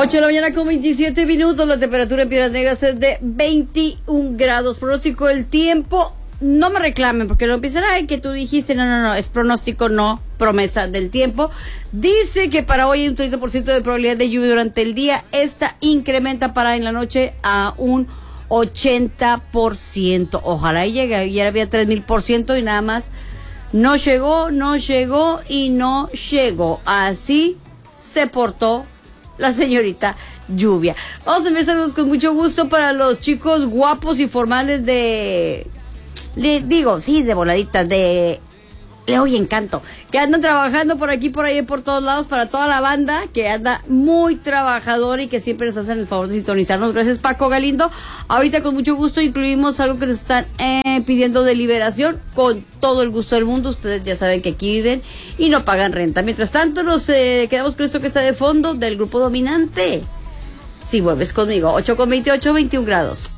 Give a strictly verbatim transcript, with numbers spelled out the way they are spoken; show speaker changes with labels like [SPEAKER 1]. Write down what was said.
[SPEAKER 1] ocho de la mañana con veintisiete minutos, la temperatura en Piedras Negras es de veintiún grados. Pronóstico del tiempo, no me reclamen porque lo empiezan, ay, que tú dijiste, no, no, no, es pronóstico, no promesa del tiempo. Dice que para hoy hay un treinta por ciento de probabilidad de lluvia durante el día, esta incrementa para en la noche a un ochenta por ciento. Ojalá y llegue, ayer había tres mil por ciento y nada más no llegó, no llegó y no llegó. Así se portó la señorita Lluvia. Vamos a enviar saludos con mucho gusto para los chicos guapos y formales de, de digo, sí, de voladitas, de Leo y Encanto, que andan trabajando por aquí, por ahí, por todos lados, para toda la banda que anda muy trabajador y que siempre nos hacen el favor de sintonizarnos. Gracias, Paco Galindo. Ahorita con mucho gusto incluimos algo que nos están eh, pidiendo de liberación, con todo el gusto del mundo. Ustedes ya saben que aquí viven y no pagan renta. Mientras tanto, nos eh, quedamos con esto que está de fondo del grupo dominante. Si vuelves conmigo, ocho con veintiocho, veintiún grados.